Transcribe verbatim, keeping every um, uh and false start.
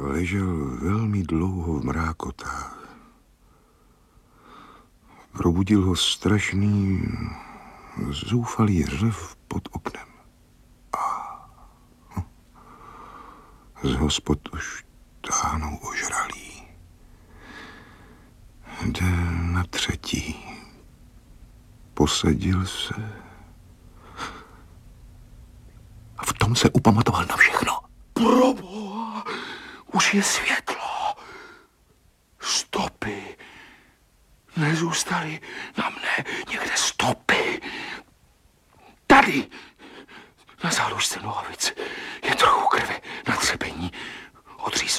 Ležel velmi dlouho v mrákotách. Probudil ho strašný, zoufalý řev pod oknem. A z hospod už táhnou ožralí. Jde na třetí. Posadil se a v tom se upamatoval na všechno. Proboha, už je světlo. Stopy. Nezůstaly na mne někde stopy. Tady, na záložce nohavic,